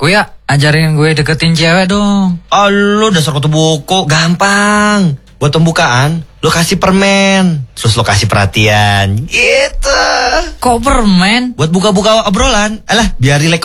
Kuya, ajarin gue deketin cewek dong. Oh, lu dasar kutu buku, gampang. Buat pembukaan, lo kasih permen, terus lo kasih perhatian, gitu. Kok permen? Buat buka-buka obrolan, alah biar rileks.